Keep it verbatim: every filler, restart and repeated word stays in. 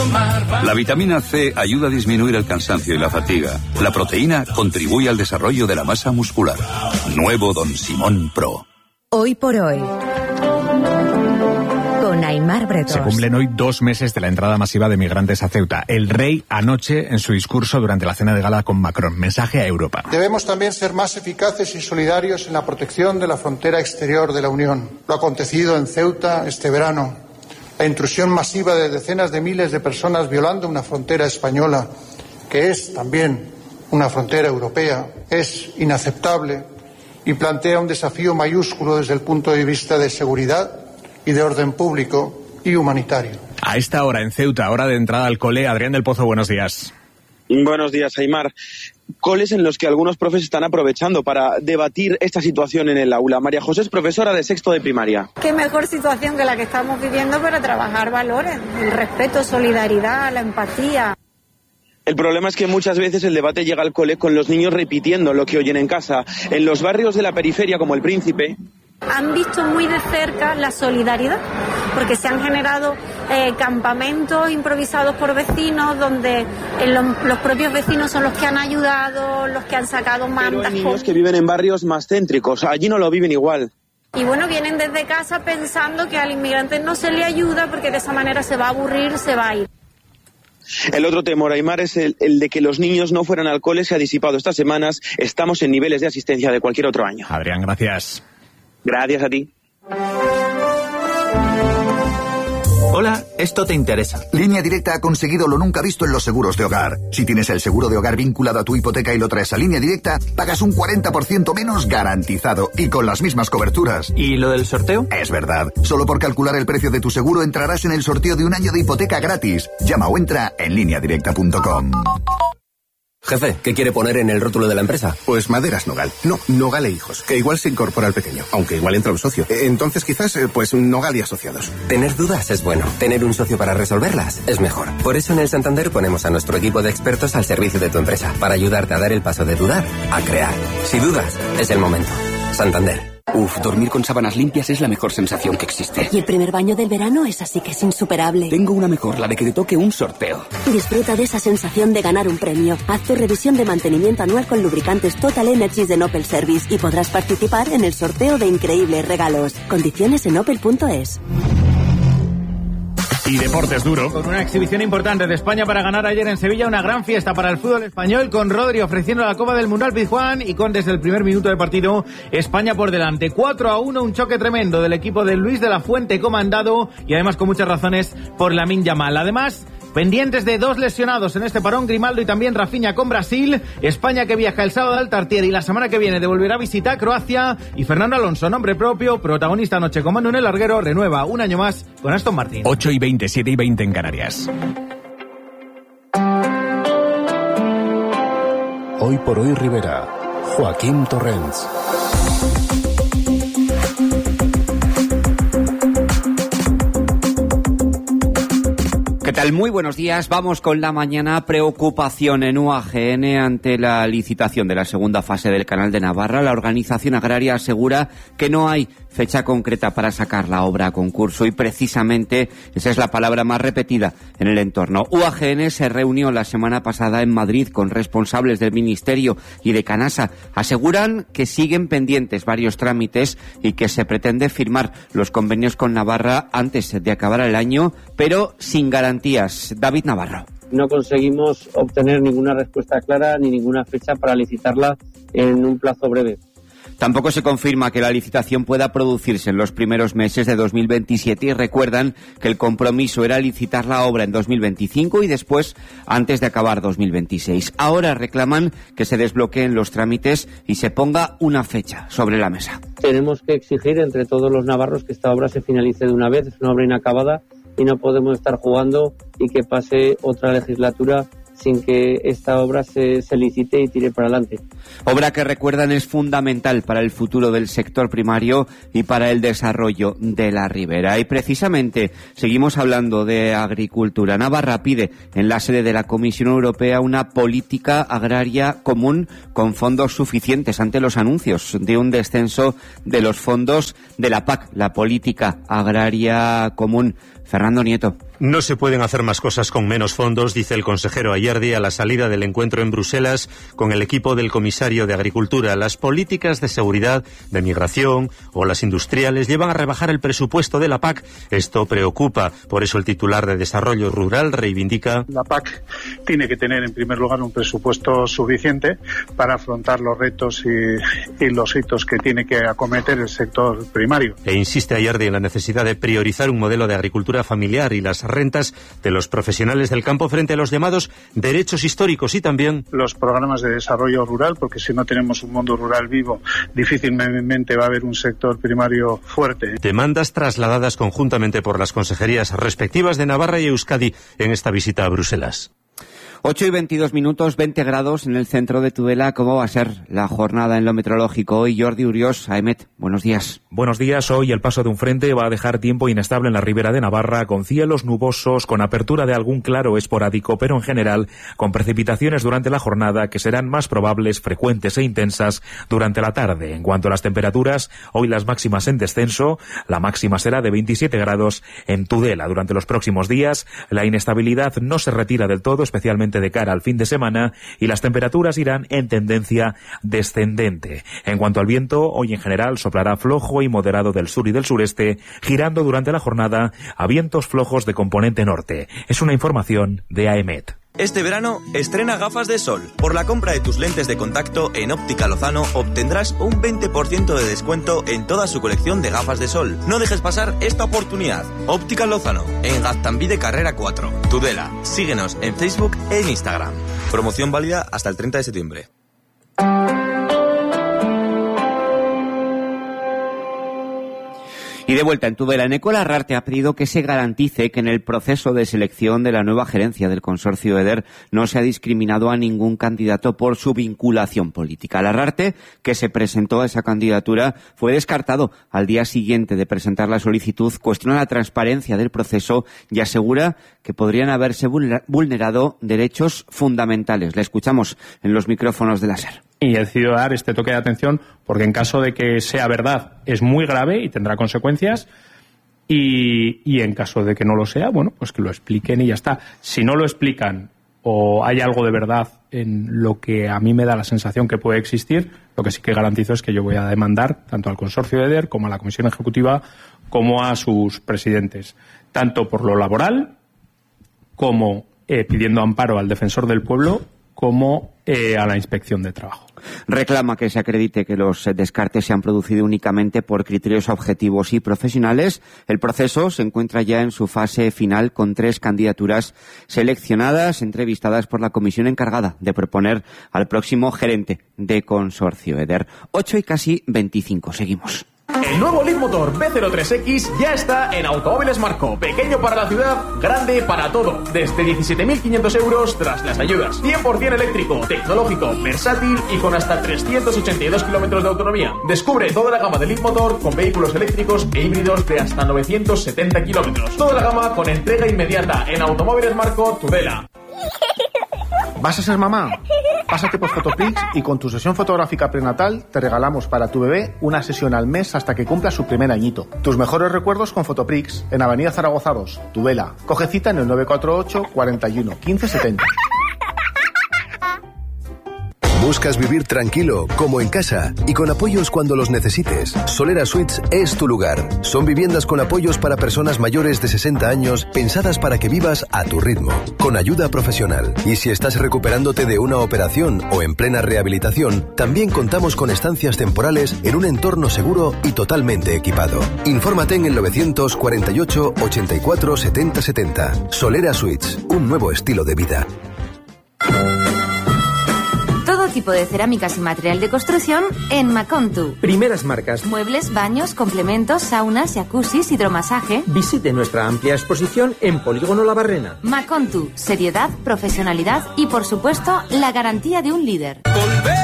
La vitamina C ayuda a disminuir el cansancio y la fatiga. La proteína contribuye al desarrollo de la masa muscular. Nuevo Don Simón Pro. Hoy por hoy, con Aimar Bretos. Se cumplen hoy dos meses de la entrada masiva de migrantes a Ceuta. El rey anoche en su discurso durante la cena de gala con Macron. Mensaje a Europa. Debemos también ser más eficaces y solidarios en la protección de la frontera exterior de la Unión. Lo acontecido en Ceuta este verano, la intrusión masiva de decenas de miles de personas violando una frontera española, que es también una frontera europea, es inaceptable y plantea un desafío mayúsculo desde el punto de vista de seguridad y de orden público y humanitario. A esta hora en Ceuta, hora de entrada al cole, Adrián del Pozo, buenos días. Buenos días, Aimar. Coles en los que algunos profes están aprovechando para debatir esta situación en el aula. María José es profesora de sexto de primaria. Qué mejor situación que la que estamos viviendo para trabajar valores, el respeto, solidaridad, la empatía. El problema es que muchas veces el debate llega al cole con los niños repitiendo lo que oyen en casa. En los barrios de la periferia, como el Príncipe, han visto muy de cerca la solidaridad, porque se han generado eh, campamentos improvisados por vecinos, donde eh, lo, los propios vecinos son los que han ayudado, los que han sacado mantas. Pero hay niños que viven en barrios más céntricos, allí no lo viven igual. Y bueno, vienen desde casa pensando que al inmigrante no se le ayuda porque de esa manera se va a aburrir, se va a ir. El otro temor, Aimar, es el, el de que los niños no fueran al cole. Se ha disipado estas semanas. Estamos en niveles de asistencia de cualquier otro año. Adrián, gracias. Gracias a ti. Hola, esto te interesa. Línea Directa ha conseguido lo nunca visto en los seguros de hogar. Si tienes el seguro de hogar vinculado a tu hipoteca y lo traes a Línea Directa, pagas un cuarenta por ciento menos garantizado y con las mismas coberturas. ¿Y lo del sorteo? Es verdad. Solo por calcular el precio de tu seguro entrarás en el sorteo de un año de hipoteca gratis. Llama o entra en línea directa punto com. Jefe, ¿qué quiere poner en el rótulo de la empresa? Pues Maderas Nogal. No, Nogal e Hijos, que igual se incorpora al pequeño, aunque igual entra un socio. Entonces quizás, pues Nogal y Asociados. Tener dudas es bueno. Tener un socio para resolverlas es mejor. Por eso en el Santander ponemos a nuestro equipo de expertos al servicio de tu empresa, para ayudarte a dar el paso de dudar a crear. Si dudas, es el momento. Santander. Uf, dormir con sábanas limpias es la mejor sensación que existe. Y el primer baño del verano es así que es insuperable. Tengo una mejor, la de que te toque un sorteo. Disfruta de esa sensación de ganar un premio. Haz tu revisión de mantenimiento anual con lubricantes Total Energies de Opel Service y podrás participar en el sorteo de increíbles regalos. Condiciones en opel punto es. Y deportes duro. Con una exhibición importante de España para ganar ayer en Sevilla, una gran fiesta para el fútbol español, con Rodri ofreciendo la Copa del Mundo al Pizjuán y con desde el primer minuto de partido España por delante. cuatro a uno, un choque tremendo del equipo de Luis de la Fuente comandado y además con muchas razones por Lamine Yamal. Además, pendientes de dos lesionados en este parón, Grimaldo y también Rafinha con Brasil. España que viaja el sábado al Tartiere y la semana que viene devolverá visita a Croacia. Y Fernando Alonso, nombre propio, protagonista anoche con Manu en el larguero, renueva un año más con Aston Martin. ocho y veinte, siete y veinte en Canarias. Hoy por hoy Rivera, Joaquín Torrents. ¿Qué tal? Muy buenos días. Vamos con la mañana. Preocupación en U A G N ante la licitación de la segunda fase del Canal de Navarra. La organización agraria asegura que no hay fecha concreta para sacar la obra a concurso y precisamente esa es la palabra más repetida en el entorno. U A G N se reunió la semana pasada en Madrid con responsables del Ministerio y de Canasa. Aseguran que siguen pendientes varios trámites y que se pretende firmar los convenios con Navarra antes de acabar el año, pero sin garantías. David Navarro. No conseguimos obtener ninguna respuesta clara ni ninguna fecha para licitarla en un plazo breve. Tampoco se confirma que la licitación pueda producirse en los primeros meses de dos mil veintisiete y recuerdan que el compromiso era licitar la obra en dos mil veinticinco y después antes de acabar dos mil veintiséis. Ahora reclaman que se desbloqueen los trámites y se ponga una fecha sobre la mesa. Tenemos que exigir entre todos los navarros que esta obra se finalice de una vez. Es una obra inacabada y no podemos estar jugando y que pase otra legislatura sin que esta obra se, se licite y tire para adelante. Obra que recuerdan es fundamental para el futuro del sector primario y para el desarrollo de la ribera. Y precisamente seguimos hablando de agricultura. Navarra pide en la sede de la Comisión Europea una política agraria común con fondos suficientes ante los anuncios de un descenso de los fondos de la P A C, la política agraria común. Fernando Nieto. No se pueden hacer más cosas con menos fondos, dice el consejero Ayardi a la salida del encuentro en Bruselas con el equipo del comisario de Agricultura. Las políticas de seguridad, de migración o las industriales llevan a rebajar el presupuesto de la P A C. Esto preocupa. Por eso el titular de Desarrollo Rural reivindica: la P A C tiene que tener en primer lugar un presupuesto suficiente para afrontar los retos y, y los hitos que tiene que acometer el sector primario. E insiste Ayardi en la necesidad de priorizar un modelo de agricultura familiar y las rentas de los profesionales del campo frente a los llamados derechos históricos y también los programas de desarrollo rural, porque si no tenemos un mundo rural vivo, difícilmente va a haber un sector primario fuerte. Demandas trasladadas conjuntamente por las consejerías respectivas de Navarra y Euskadi en esta visita a Bruselas. ocho y veintidós minutos, veinte grados en el centro de Tudela. ¿Cómo va a ser la jornada en lo meteorológico hoy? Jordi Uriós, Aemet, buenos días. Buenos días. Hoy el paso de un frente va a dejar tiempo inestable en la ribera de Navarra, con cielos nubosos, con apertura de algún claro esporádico, pero en general con precipitaciones durante la jornada que serán más probables, frecuentes e intensas durante la tarde. En cuanto a las temperaturas, hoy las máximas en descenso. La máxima será de veintisiete grados en Tudela. Durante los próximos días, la inestabilidad no se retira del todo, especialmente de cara al fin de semana, y las temperaturas irán en tendencia descendente. En cuanto al viento, hoy en general soplará flojo y moderado del sur y del sureste, girando durante la jornada a vientos flojos de componente norte. Es una información de Aemet. Este verano, estrena gafas de sol. Por la compra de tus lentes de contacto en Óptica Lozano obtendrás un veinte por ciento de descuento en toda su colección de gafas de sol. No dejes pasar esta oportunidad. Óptica Lozano, en Gaztambide Carrera cuatro, Tudela. Síguenos en Facebook e en Instagram. Promoción válida hasta el treinta de septiembre. Y de vuelta en Tudela, Eneko Larrarte ha pedido que se garantice que en el proceso de selección de la nueva gerencia del consorcio EDER no se ha discriminado a ningún candidato por su vinculación política. Larrarte, que se presentó a esa candidatura, fue descartado al día siguiente de presentar la solicitud, cuestiona la transparencia del proceso y asegura que podrían haberse vulnerado derechos fundamentales. Le escuchamos en los micrófonos de la SER. Y he decidido dar este toque de atención porque en caso de que sea verdad es muy grave y tendrá consecuencias, y, y en caso de que no lo sea, bueno, pues que lo expliquen y ya está. Si no lo explican o hay algo de verdad en lo que a mí me da la sensación que puede existir, lo que sí que garantizo es que yo voy a demandar tanto al consorcio de EDER como a la comisión ejecutiva como a sus presidentes, tanto por lo laboral como eh, pidiendo amparo al defensor del pueblo como eh, a la inspección de trabajo. Reclama que se acredite que los descartes se han producido únicamente por criterios objetivos y profesionales. El proceso se encuentra ya en su fase final con tres candidaturas seleccionadas, entrevistadas por la comisión encargada de proponer al próximo gerente de consorcio EDER. ocho y casi veinticinco. Seguimos. El nuevo Leaf Motor B cero tres X ya está en Automóviles Marco. Pequeño para la ciudad, grande para todo. Desde diecisiete mil quinientos euros tras las ayudas. cien por ciento eléctrico, tecnológico, versátil y con hasta trescientos ochenta y dos kilómetros de autonomía. Descubre toda la gama de Leaf Motor con vehículos eléctricos e híbridos de hasta novecientos setenta kilómetros. Toda la gama con entrega inmediata en Automóviles Marco Tudela. ¿Vas a ser mamá? Pásate por Fotoprix y con tu sesión fotográfica prenatal te regalamos para tu bebé una sesión al mes hasta que cumpla su primer añito. Tus mejores recuerdos con Fotoprix en Avenida Zaragoza dos, Tudela. Coge cita en el nueve cuatro ocho, cuarenta y uno, quince setenta. ¿Buscas vivir tranquilo, como en casa, y con apoyos cuando los necesites? Solera Suites es tu lugar. Son viviendas con apoyos para personas mayores de sesenta años, pensadas para que vivas a tu ritmo, con ayuda profesional. Y si estás recuperándote de una operación o en plena rehabilitación, también contamos con estancias temporales en un entorno seguro y totalmente equipado. Infórmate en el novecientos cuarenta y ocho, ochenta y cuatro, setenta setenta. Solera Suites, un nuevo estilo de vida. Tipo de cerámicas y material de construcción en Macontu. Primeras marcas. Muebles, baños, complementos, saunas, jacuzzis, hidromasaje. Visite nuestra amplia exposición en Polígono La Barrena. Macontu, seriedad, profesionalidad y por supuesto la garantía de un líder. Volver